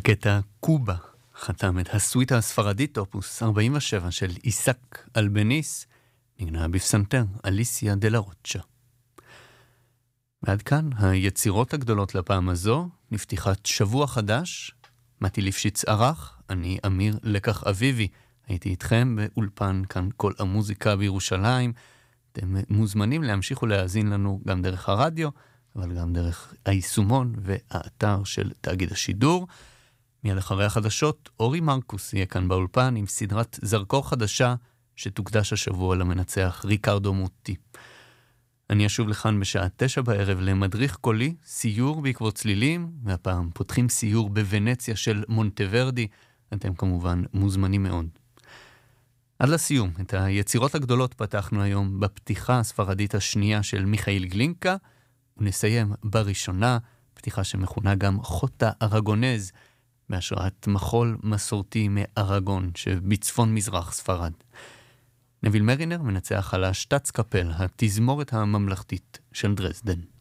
קטע קובה חתם את הסוויטה הספרדית אופוס 47 של איסק אלבניס, נגנה בפסנתר אליסיה דלה רוצ'ה. ועד כאן היצירות הגדולות לפעם הזו, נפתיחת שבוע חדש, מתי ליפשיץ ערך, אני אמיר לקח אביבי, הייתי איתכם באולפן כאן כל המוזיקה בירושלים, אתם מוזמנים להמשיך ולהאזין לנו גם דרך הרדיו, אבל גם דרך היישומון והאתר של תאגיד השידור. מיד אחרי החדשות, אורי מרקוס יהיה כאן באולפן עם סדרת זרקור חדשה שתוקדש השבוע למנצח ריקרדו מוטי. אני אשוב לכאן בשעה 9 בערב למדריך קולי, סיור בעקבות צלילים, והפעם פותחים סיור בוונציה של מונטוורדי, אתם כמובן מוזמנים מאוד. עד לסיום, את היצירות הגדולות פתחנו היום בפתיחה הספרדית השנייה של מיכאיל גלינקה, ונסיים בראשונה, פתיחה שמכונה גם חוטה ארגונז, בהשראת מחול מסורתי מארגון שבצפון מזרח ספרד. נביל מרינר מנצח על השטאצקפל, התזמורת הממלכתית של דרזדן.